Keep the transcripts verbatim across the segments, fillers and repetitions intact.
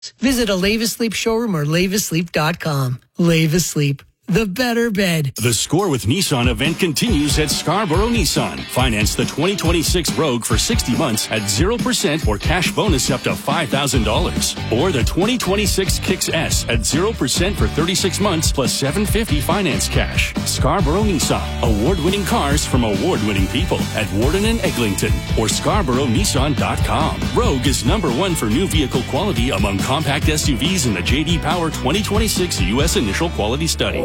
Visit a Leva Sleep showroom or leva sleep dot com. Leva Sleep, the better bed. The Score with Nissan event continues at Scarborough Nissan. Finance the twenty twenty-six Rogue for sixty months at zero percent or cash bonus up to five thousand dollars. Or the twenty twenty-six Kicks S at zero percent for thirty-six months plus seven hundred fifty dollars finance cash. Scarborough Nissan. Award-winning cars from award-winning people at Warden and Eglinton or scarborough nissan dot com. Rogue is number one for new vehicle quality among compact S U Vs in the J D Power twenty twenty-six U S Initial Quality Study.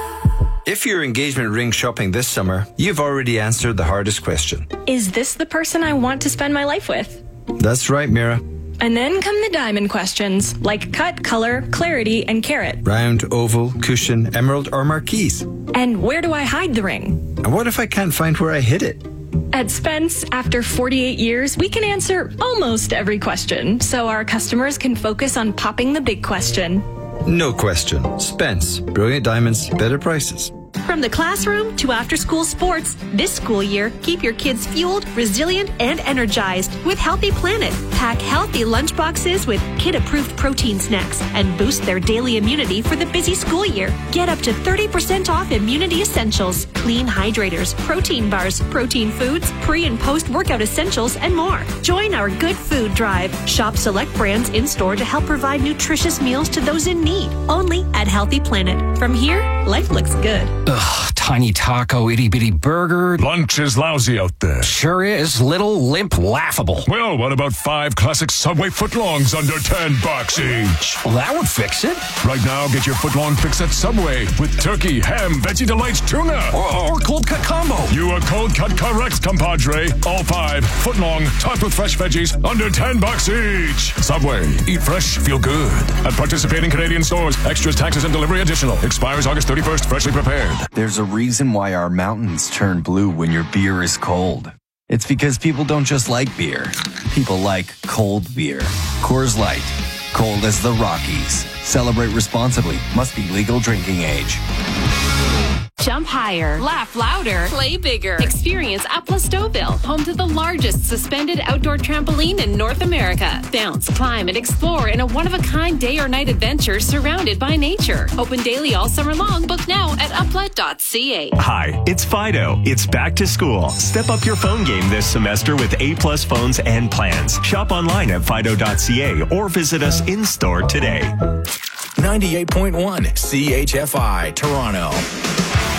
If you're engagement ring shopping this summer, you've already answered the hardest question. Is this the person I want to spend my life with? That's right, Mira. And then come the diamond questions, like cut, color, clarity, and carat. Round, oval, cushion, emerald, or marquise. And where do I hide the ring? And what if I can't find where I hid it? At Spence, after forty-eight years, we can answer almost every question, so our customers can focus on popping the big question. No question. Spence. Brilliant diamonds, better prices. From the classroom to after-school sports, this school year, keep your kids fueled, resilient, and energized with Healthy Planet. Pack healthy lunchboxes with kid-approved protein snacks and boost their daily immunity for the busy school year. Get up to thirty percent off immunity essentials, clean hydrators, protein bars, protein foods, pre- and post-workout essentials, and more. Join our Good Food Drive. Shop select brands in-store to help provide nutritious meals to those in need. Only at Healthy Planet. From here, life looks good. Ugh, tiny taco, itty-bitty burger. Lunch is lousy out there. Sure is. Little, limp, laughable. Well, what about five classic Subway footlongs under ten bucks each? Well, that would fix it. Right now, get your footlong fix at Subway with turkey, ham, Veggie Delights, tuna. Or, or cold cut combo. You are cold cut correct, compadre. All five footlong, topped with fresh veggies, under ten bucks each. Subway. Eat fresh, feel good. At participating Canadian stores. Extras, taxes, and delivery additional. Expires August thirty-first. Freshly prepared. There's a reason why our mountains turn blue when your beer is cold. It's because people don't just like beer. People like cold beer. Coors Light. Cold as the Rockies. Celebrate responsibly. Must be legal drinking age. Jump higher, laugh louder, play bigger. Experience Atlas Deauville, home to the largest suspended outdoor trampoline in North America. Bounce, climb, and explore in a one-of-a-kind day or night adventure surrounded by nature. Open daily all summer long. Book now at uplet dot c a. Hi, it's Fido. It's back to school. Step up your phone game this semester with A-plus phones and plans. Shop online at fido dot c a or visit us in-store today. ninety-eight point one C H F I, Toronto.